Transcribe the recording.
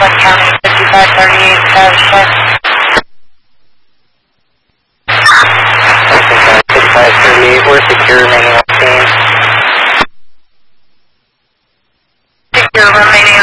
Cumberland County, 5538, status check. 5538, we're secure, remaining on scene. Secure, remaining